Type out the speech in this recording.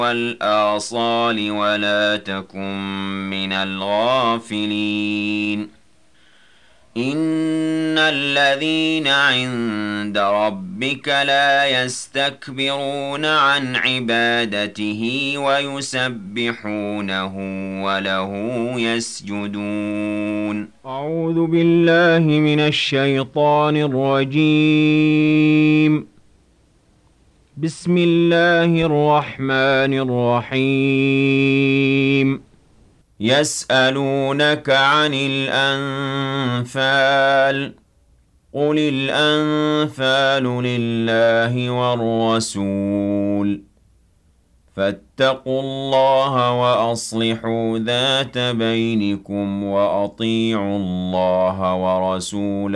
والآصال ولا تكن من الغافلين إن الذين عند ربك لا يستكبرون عن عبادته ويسبحونه وله يسجدون أعوذ بالله من الشيطان الرجيم بسم الله الرحمن الرحيم يسألونك عن الأنفال قل الأنفال لله والرسول فاتقوا الله وأصلحوا ذات بينكم وأطيعوا الله ورسوله